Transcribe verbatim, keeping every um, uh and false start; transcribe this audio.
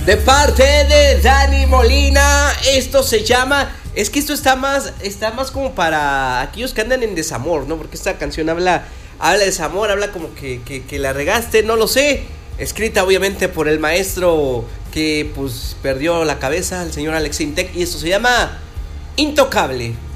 De parte de Dani Molina, esto se llama... Es que esto está más, está más como para aquellos que andan en desamor, ¿no? Porque esta canción habla, habla de desamor, habla como que, que, que la regaste, no lo sé. Escrita obviamente por el maestro que pues perdió la cabeza, el señor Alex Intec. Y esto se llama Intocable.